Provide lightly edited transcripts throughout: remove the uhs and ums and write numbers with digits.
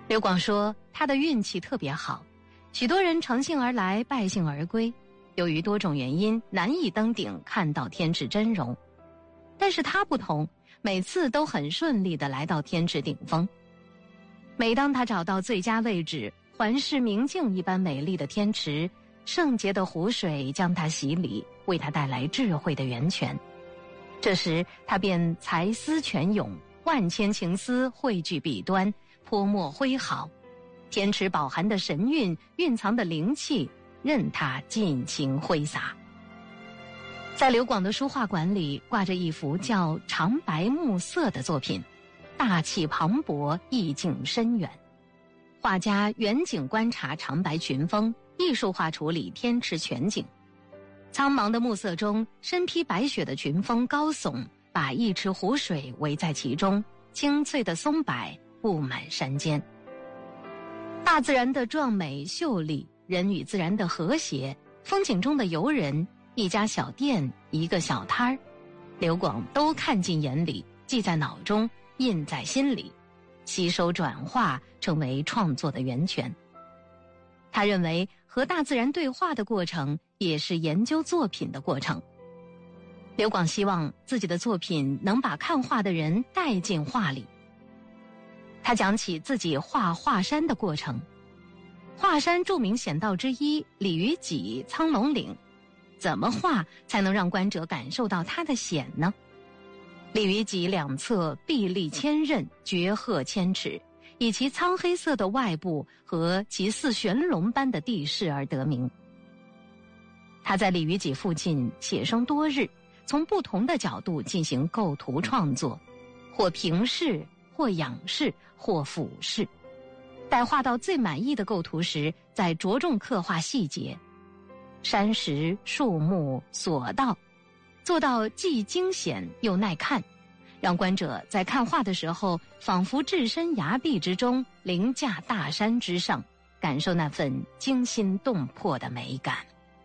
刘广说，他的运气特别好，许多人乘兴而来，败兴而归，由于多种原因难以登顶看到天池真容。但是他不同，每次都很顺利地来到天池顶峰。每当他找到最佳位置，环视明镜一般美丽的天池，圣洁的湖水将他洗礼，为他带来智慧的源泉。这时他便才思泉涌，万千情思汇聚笔端，泼墨挥毫。天池饱含的神韵，蕴藏的灵气，任他尽情挥洒。在刘广的书画馆里挂着一幅叫《长白暮色》的作品，大气磅礴，意境深远。画家远景观察长白群峰，艺术化处理天池全景。苍茫的暮色中，身披白雪的群峰高耸，把一池湖水围在其中，青翠的松柏布满山间。大自然的壮美秀丽，人与自然的和谐，风景中的游人，一家小店，一个小摊儿，刘广都看进眼里，记在脑中，印在心里，吸收转化，成为创作的源泉。他认为和大自然对话的过程也是研究作品的过程。刘广希望自己的作品能把看画的人带进画里。他讲起自己画华山的过程。华山著名险道之一鲤鱼脊、苍龙岭，怎么画才能让观者感受到它的险呢？鲤鱼脊两侧壁立千仞，绝壑千尺，以其苍黑色的外部和其似玄龙般的地势而得名。他在鲤鱼脊附近写生多日，从不同的角度进行构图创作，或平视，或仰视，或俯视。待画到最满意的构图时，再着重刻画细节，山石、树木、索道，做到既惊险又耐看，让观者在看画的时候仿佛置身崖壁之中，凌驾大山之上，感受那份惊心动魄的美感。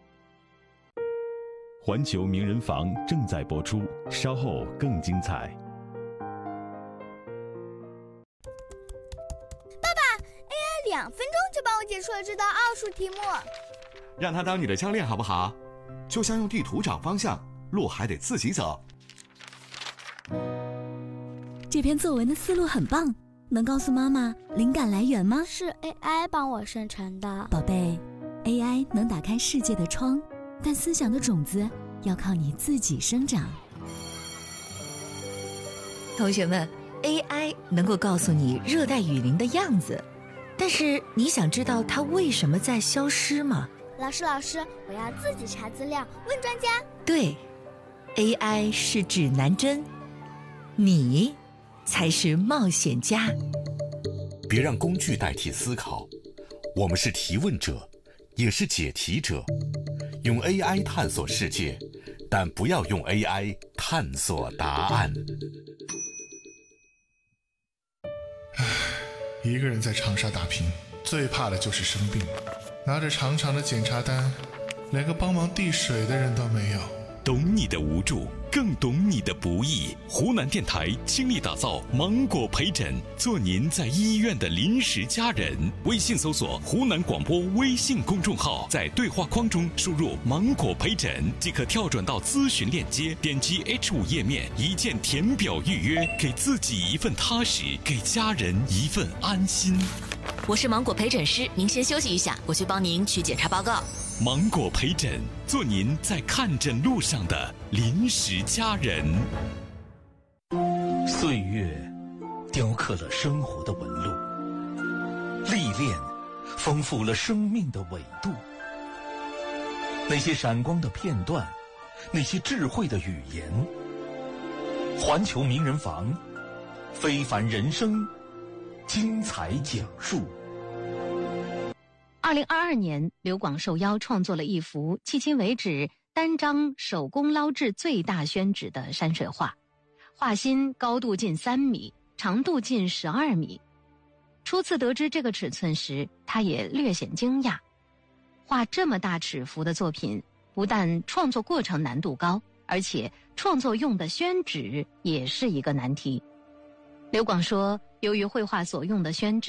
环球名人房正在播出，稍后更精彩。 2分钟就帮我解出了这道奥数题目， 让他当你的教练好不好？就像用地图找方向，路还得自己走。 这篇作文的思路很棒，能告诉妈妈灵感来源吗？ 是 AI 帮我生成的。 宝贝， AI 能打开世界的窗，但思想的种子要靠你自己生长。 同学们， AI 能够告诉你热带雨林的样子，但是你想知道它为什么在消失吗？ 老师，我要自己查资料，问专家。 对， AI 是指南针，你才是冒险家。 别让工具代替思考，我们是提问者，也是解题者。用 AI 探索世界，但不要用 AI 探索答案。 一个人在长沙打拼，最怕的就是生病。拿着长长的检查单，连个帮忙递水的人都没有。 懂你的无助，更懂你的不易。湖南电台倾力打造芒果陪诊，做您在医院的临时家人。微信搜索湖南广播微信公众号，在对话框中输入芒果陪诊，即可跳转到咨询链接，点击 H5 页面，一键填表预约，给自己一份踏实，给家人一份安心。 我是芒果陪诊师，您先休息一下，我去帮您取检查报告。 芒果陪诊，做您在看诊路上的临时家人。 岁月雕刻了生活的纹路，历练丰富了生命的纬度。那些闪光的片段，那些智慧的语言。环球名人房，非凡人生，精彩讲述。 2022年，刘广受邀创作了一幅迄今为止单张手工捞制最大宣纸的山水画，画心高度近3米，长度近12米。初次得知这个尺寸时，他也略显惊讶。画这么大尺幅的作品，不但创作过程难度高，而且创作用的宣纸也是一个难题。刘广说，由于绘画所用的宣纸